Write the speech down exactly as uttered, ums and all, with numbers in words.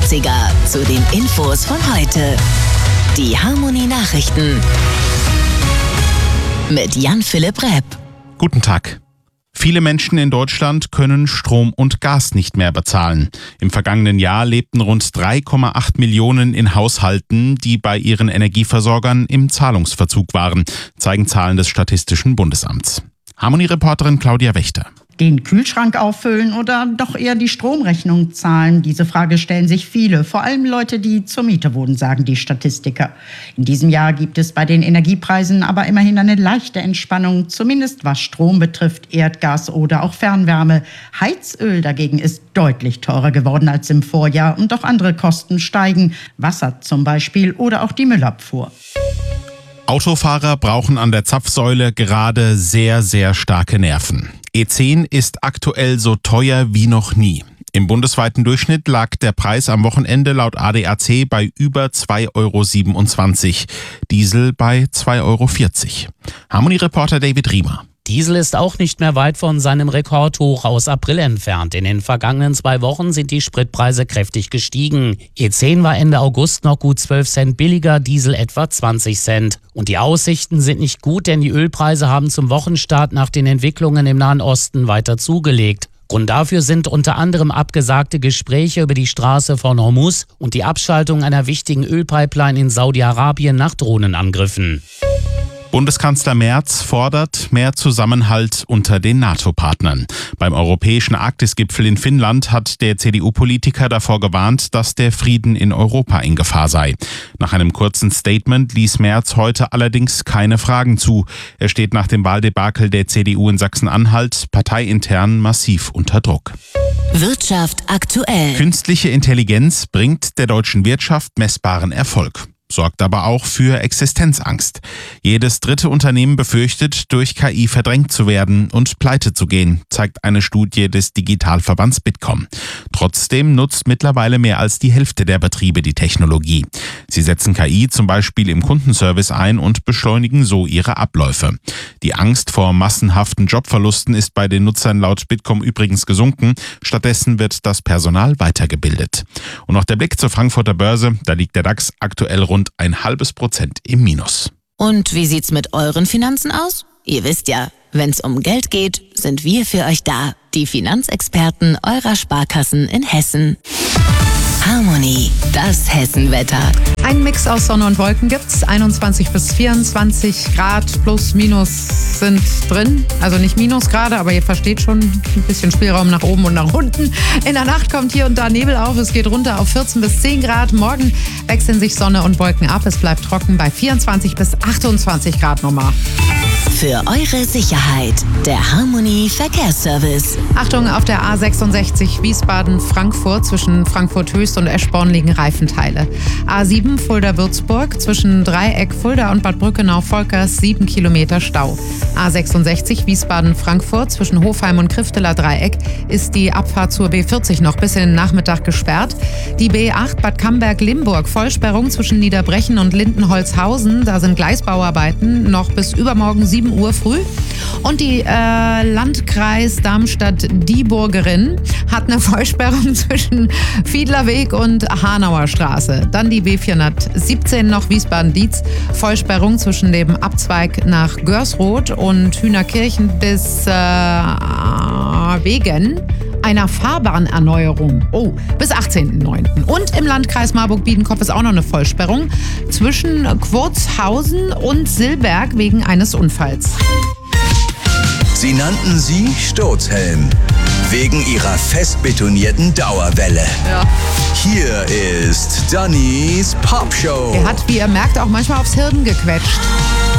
achtziger zu den Infos von heute. Die Harmony Nachrichten mit Jan-Philipp Repp. Guten Tag. Viele Menschen in Deutschland können Strom und Gas nicht mehr bezahlen. Im vergangenen Jahr lebten rund drei Komma acht Millionen in Haushalten, die bei ihren Energieversorgern im Zahlungsverzug waren, zeigen Zahlen des Statistischen Bundesamts. Harmony-Reporterin Claudia Wächter. Den Kühlschrank auffüllen oder doch eher die Stromrechnung zahlen? Diese Frage stellen sich viele, vor allem Leute, die zur Miete wohnen, sagen die Statistiker. In diesem Jahr gibt es bei den Energiepreisen aber immerhin eine leichte Entspannung, zumindest was Strom betrifft, Erdgas oder auch Fernwärme. Heizöl dagegen ist deutlich teurer geworden als im Vorjahr und auch andere Kosten steigen, Wasser zum Beispiel oder auch die Müllabfuhr. Autofahrer brauchen an der Zapfsäule gerade sehr, sehr starke Nerven. E zehn ist aktuell so teuer wie noch nie. Im bundesweiten Durchschnitt lag der Preis am Wochenende laut A D A C bei über zwei Komma siebenundzwanzig Euro, Diesel bei zwei Komma vierzig Euro. Harmony-Reporter David Riemer. Diesel ist auch nicht mehr weit von seinem Rekordhoch aus April entfernt. In den vergangenen zwei Wochen sind die Spritpreise kräftig gestiegen. E zehn war Ende August noch gut zwölf Cent billiger, Diesel etwa zwanzig Cent. Und die Aussichten sind nicht gut, denn die Ölpreise haben zum Wochenstart nach den Entwicklungen im Nahen Osten weiter zugelegt. Grund dafür sind unter anderem abgesagte Gespräche über die Straße von Hormuz und die Abschaltung einer wichtigen Ölpipeline in Saudi-Arabien nach Drohnenangriffen. Bundeskanzler Merz fordert mehr Zusammenhalt unter den NATO-Partnern. Beim europäischen Arktisgipfel in Finnland hat der C D U-Politiker davor gewarnt, dass der Frieden in Europa in Gefahr sei. Nach einem kurzen Statement ließ Merz heute allerdings keine Fragen zu. Er steht nach dem Wahldebakel der C D U in Sachsen-Anhalt parteiintern massiv unter Druck. Wirtschaft aktuell. Künstliche Intelligenz bringt der deutschen Wirtschaft messbaren Erfolg, sorgt aber auch für Existenzangst. Jedes dritte Unternehmen befürchtet, durch K I verdrängt zu werden und pleite zu gehen, zeigt eine Studie des Digitalverbands Bitkom. Trotzdem nutzt mittlerweile mehr als die Hälfte der Betriebe die Technologie. Sie setzen K I zum Beispiel im Kundenservice ein und beschleunigen so ihre Abläufe. Die Angst vor massenhaften Jobverlusten ist bei den Nutzern laut Bitkom übrigens gesunken. Stattdessen wird das Personal weitergebildet. Und noch der Blick zur Frankfurter Börse, da liegt der DAX aktuell rund ein halbes Prozent im Minus. Und wie sieht's mit euren Finanzen aus? Ihr wisst ja, wenn's um Geld geht, sind wir für euch da. Die Finanzexperten eurer Sparkassen in Hessen. Harmony, das Hessenwetter. Ein Mix aus Sonne und Wolken gibt's. einundzwanzig bis vierundzwanzig Grad plus minus sind drin. Also nicht minus gerade, aber ihr versteht schon, ein bisschen Spielraum nach oben und nach unten. In der Nacht kommt hier und da Nebel auf. Es geht runter auf vierzehn bis zehn Grad. Morgen wechseln sich Sonne und Wolken ab. Es bleibt trocken bei vierundzwanzig bis achtundzwanzig Grad nochmal. Für eure Sicherheit, der Harmony Verkehrsservice. Achtung, auf der A sechsundsechzig Wiesbaden-Frankfurt zwischen Frankfurt-Höchst und Eschborn liegen Reifenteile. A sieben Fulda-Würzburg zwischen Dreieck Fulda und Bad Brückenau-Volkers sieben Kilometer Stau. A sechsundsechzig Wiesbaden-Frankfurt zwischen Hofheim und Krifteler Dreieck ist die Abfahrt zur B vierzig noch bis in den Nachmittag gesperrt. Die B acht Bad Camberg-Limburg Vollsperrung zwischen Niederbrechen und Lindenholzhausen. Da sind Gleisbauarbeiten noch bis übermorgen sieben Uhr früh. Und die äh, Landkreis Darmstadt-Dieburgerin hat eine Vollsperrung zwischen Fiedlerweg und Hanauer Straße. Dann die B vierhundertsiebzehn noch Wiesbaden-Dietz. Vollsperrung zwischen dem Abzweig nach Görsroth und Hühnerkirchen bis äh, wegen einer Fahrbahnerneuerung. Oh, bis achtzehnten neunten Und im Landkreis Marburg-Biedenkopf ist auch noch eine Vollsperrung zwischen Quorzhausen und Silberg wegen eines Unfalls. Sie nannten sie Sturzhelm. Wegen ihrer fest betonierten Dauerwelle. Ja. Hier ist Dannys Popshow. Er hat, wie ihr merkt, auch manchmal aufs Hirn gequetscht.